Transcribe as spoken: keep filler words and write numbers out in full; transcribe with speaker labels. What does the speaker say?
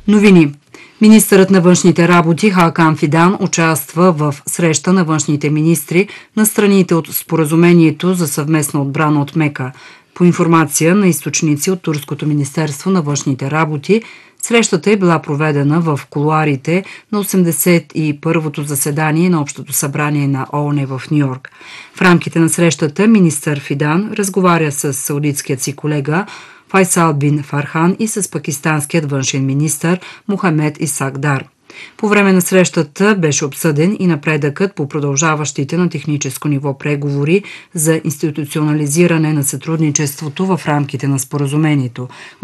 Speaker 1: Новини. Министърът на външните работи Хакан Фидан участва в среща на външните министри на страните от споразумението за съвместна отбрана от Мека. По информация на източници от Турското министерство на външните работи, срещата е била проведена в кулоарите на осемдесет и първото заседание на Общото събрание на ООН в Ню-Йорк. В рамките на срещата министър Фидан разговаря с саудитският си колега Файсал бин Фархан и с пакистанският външен министър Мохамед Исак Дар. По време на срещата беше обсъден и напредъкът по продължаващите на техническо ниво преговори за институционализиране на сътрудничеството в рамките на споразумението.